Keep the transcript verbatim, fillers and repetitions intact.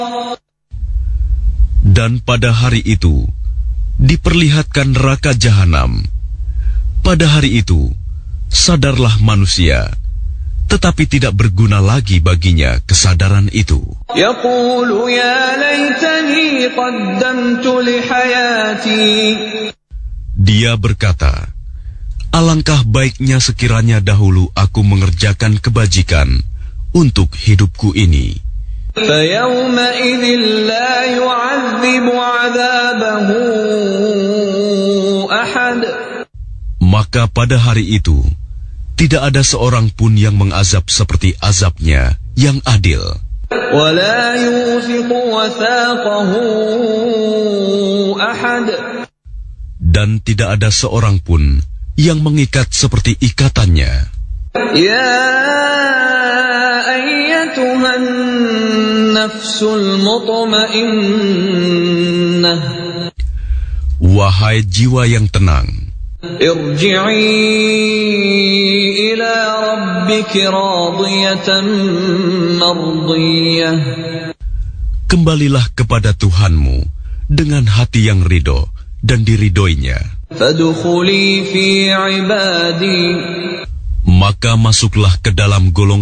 Dan pada hari itu diperlihatkan neraka jahanam. Pada hari itu sadarlah manusia, tetapi tidak berguna lagi baginya kesadaran itu. Yaqulu ya laitani qaddamtu li hayati. Dia berkata, alangkah baiknya sekiranya dahulu aku mengerjakan kebajikan untuk hidupku ini. فَيَوْمَئِذٍ لَا يُعَذِّبُ عَذَابَهُ أَحَدٌ. Maka pada hari itu tidak ada seorang pun yang mengazab seperti azabnya yang adil. وَلَا يُوثِقُ وَثَاقَهُ أَحَدٌ. Dan tidak ada seorang pun yang mengikat seperti ikatannya. Ya ayyatuhan nafsul mutmainnah. Wahai jiwa yang tenang, irji'i ila rabbiki radiyatan mardiyah. Kembalilah kepada Tuhanmu dengan hati yang ridho dan diridhoinya. Fadkhuli fi ibadi. Maka masuklah ke dalam golongan